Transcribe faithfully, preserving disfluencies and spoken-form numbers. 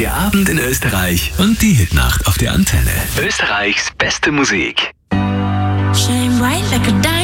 Der Abend in Österreich und die Hitnacht auf der Antenne. Österreichs beste Musik. Shine bright like a diamond.